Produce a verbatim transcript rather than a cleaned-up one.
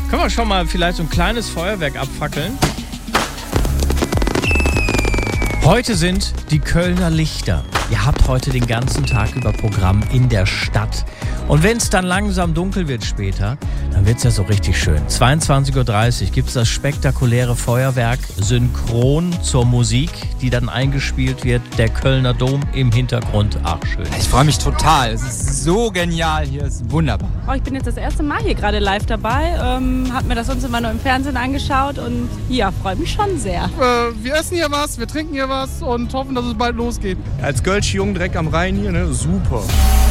Können wir schon mal vielleicht so ein kleines Feuerwerk abfackeln? Heute sind die Kölner Lichter. Ihr habt heute den ganzen Tag über Programm in der Stadt. Und wenn es dann langsam dunkel wird später, dann wird es ja so richtig schön. zweiundzwanzig Uhr dreißig gibt es das spektakuläre Feuerwerk synchron zur Musik, die dann eingespielt wird. Der Kölner Dom im Hintergrund. Ach, schön. Ich freue mich total. Es ist so genial hier. Es ist wunderbar. Oh, ich bin jetzt das erste Mal hier gerade live dabei. Ähm, hab mir das sonst immer nur im Fernsehen angeschaut und ja, freue mich schon sehr. Äh, wir essen hier was, wir trinken hier was und hoffen, dass es bald losgeht. Als Kölsch Jung direkt am Rhein hier, ne? Super.